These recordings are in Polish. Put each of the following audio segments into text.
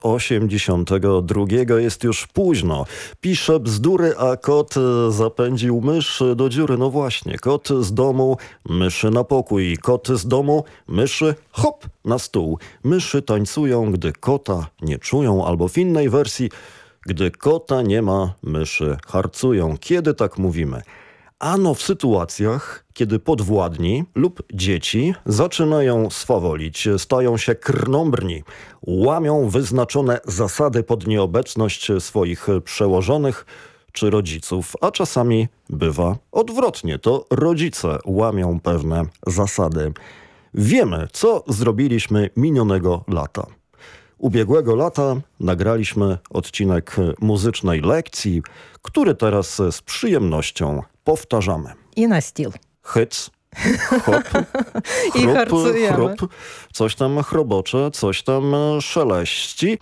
82 jest już późno. Pisze bzdury, a kot zapędził mysz do dziury. No właśnie, kot z domu, myszy na pokój. Kot z domu, myszy hop na stół. Myszy tańcują, gdy kota nie czują, albo w innej wersji, gdy kota nie ma, myszy harcują. Kiedy tak mówimy? Ano w sytuacjach, kiedy podwładni lub dzieci zaczynają swawolić, stają się krnąbrni, łamią wyznaczone zasady pod nieobecność swoich przełożonych czy rodziców, a czasami bywa odwrotnie, to rodzice łamią pewne zasady. Wiemy, co zrobiliśmy minionego lata. Ubiegłego lata nagraliśmy odcinek muzycznej lekcji, który teraz z przyjemnością powtarzamy. I na styl. Hyc, hop, I harcujemy. chrop, coś tam chrobocze, coś tam szeleści.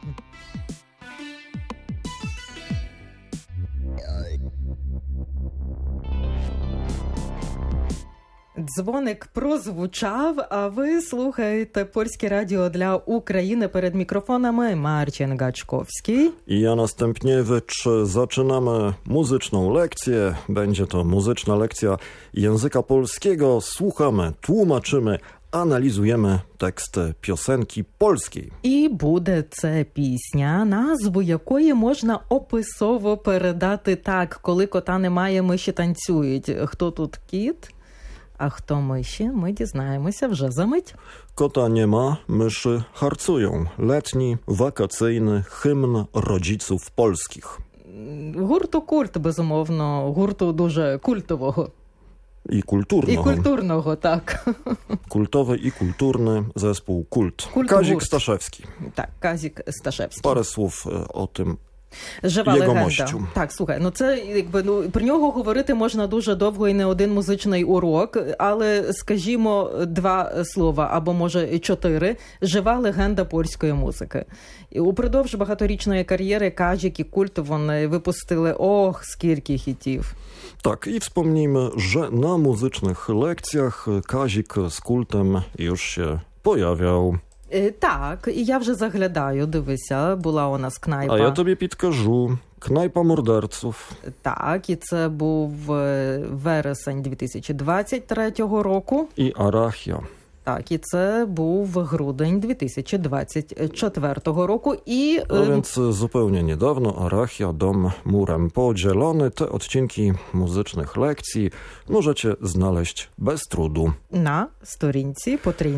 Дзвоник прозвучав, а ви слухаєте Польське радіо для України. Перед мікрофонами Marcin Gaczkowski. I ja Następniewicz. Zaczynamy muzyczną lekcję. Będzie to muzyczna lekcja języka polskiego. Słuchamy, tłumaczymy, analizujemy tekst piosenki polskiej. І буде це пісня, назву якої можна описово передати так. Коли кота немає, миші танцюють. Хто тут кіт? A kto mysi? My dізнаємося вже за мить. Kota nie ma, myszy harcują. Letni, wakacyjny hymn rodziców polskich. Гурту «Культ», безумовно. Гурту дуже культового. I kulturnego. І культурного, так. Kultowy i kulturny zespół Kult. Kult Kazik Gurt. Staszewski. Так, Казік Сташевський. Parę słów o tym. Жива Його легенда. мощю. Так, слухай, це про нього говорити можна дуже довго і не один музичний урок, але, скажімо, 2 слова, або, може, 4. Жива легенда польської музики. І упродовж багаторічної кар'єри Казік і Культ вони випустили скільки хітів. Tak, i wspomnijmy, że na muzycznych lekcjach Kazik z Kultem już się pojawiał. Так, і я вже заглядаю, дивися, була у нас knajpa. A ja tobie підкажу. Knajpa morderców. Так, і це був вересень 2023 року. I Arachia. Так, і це був грудень 2024 року. I No więc zupełnie niedawno Arachia, dom murem podzielony. Te odcinki muzycznych lekcji możecie znaleźć bez trudu. на сторінці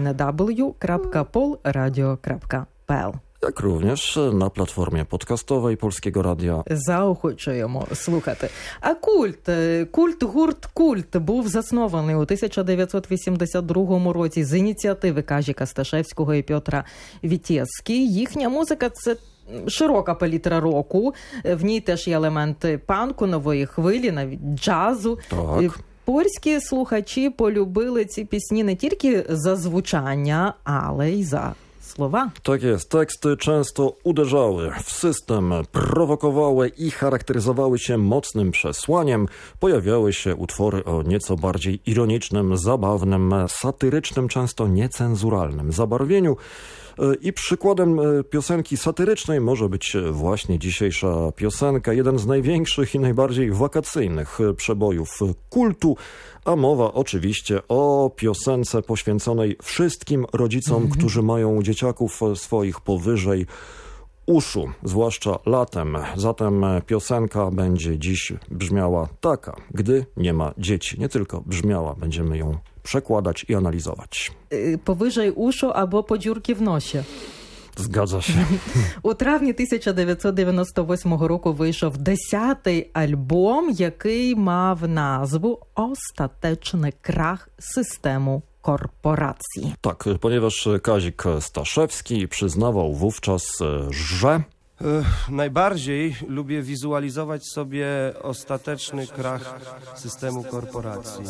www.polradio.pl. Jak również na platformie podcastowej Polskiego Radia. Заохочуємо слухати. А гурт «Культ» був заснований у 1982 році з ініціативи Казіка Сташевського і Пьотра Вітєцькі. Їхня музика – це широка палітра року. В ній теж є елементи панку, нової хвилі, навіть джазу. Так. Польські слухачі полюбили ці пісні не тільки за звучання, ale й за słowa. Tak jest. Teksty często uderzały w system, prowokowały i charakteryzowały się mocnym przesłaniem. Pojawiały się utwory o nieco bardziej ironicznym, zabawnym, satyrycznym, często niecenzuralnym zabarwieniu. I przykładem piosenki satyrycznej może być właśnie dzisiejsza piosenka, jeden z największych i najbardziej wakacyjnych przebojów Kultu, a mowa oczywiście o piosence poświęconej wszystkim rodzicom, którzy mają dzieciaków swoich powyżej uszu, zwłaszcza latem. Zatem piosenka będzie dziś brzmiała taka, gdy nie ma dzieci. Nie tylko brzmiała, będziemy ją przekładać i analizować. Powyżej uszu albo po dziurki w nosie. Zgadza się. У травні 1998 року вийшов 10-й альбом, який мав назву «Ostateczny krach systemu korporacji». Tak, ponieważ Kazik Staszewski przyznawał wówczas, że Najbardziej lubię wizualizować sobie ostateczny krach systemu korporacji.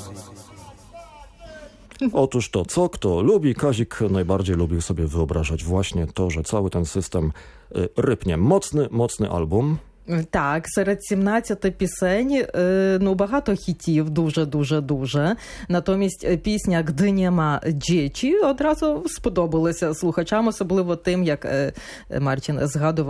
Otóż to, co kto lubi, Kazik najbardziej lubił sobie wyobrażać właśnie to, że cały ten system rypnie. Mocny album. Так, серед 17 пісень, ну, багато хітів, дуже. Натомість пісня «Гdy nie ma dzieci» одразу сподобалася слухачам, особливо тим, як Марчин згадував,